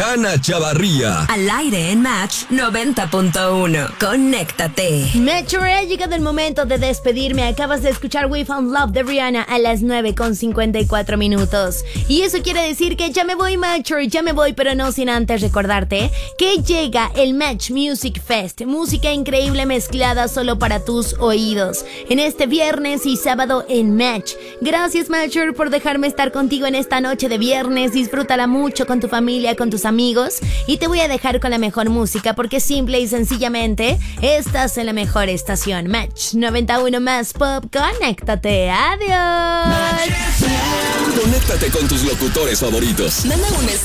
Hanna Chavarría. Al aire en Match 90.1. Conéctate. Metro, ha llegado el momento de despedirme. Acabas de escuchar We Found Love de Rihanna a las 9:54. Y eso quiere decir que ya me voy, Metro, ya me voy, pero no sin antes recordarte que llega el Match Music Fest. Música increíble mezclada solo para tus oídos. En este viernes y sábado en Match. Gracias, Matcher, por dejarme estar contigo en esta noche de viernes. Disfrútala mucho con tu familia, con tus amigos. Y te voy a dejar con la mejor música porque simple y sencillamente estás en la mejor estación. Match 91 más Pop. Conéctate. Adiós. Conéctate con tus locutores favoritos. Manda un